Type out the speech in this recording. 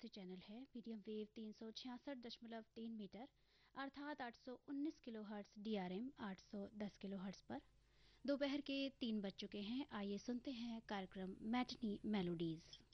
कंठस्थ चैनल है medium wave 366.3 metre अर्थात 819 किलोहर्ट्ज DRM 810 किलोहर्ट्ज पर। दोपहर के 3 बज चुके हैं। आइए सुनते हैं कार्यक्रम मैटिनी मेलोडीज।